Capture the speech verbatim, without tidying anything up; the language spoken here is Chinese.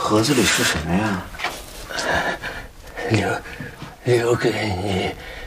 盒子里是什么呀？ 留留给你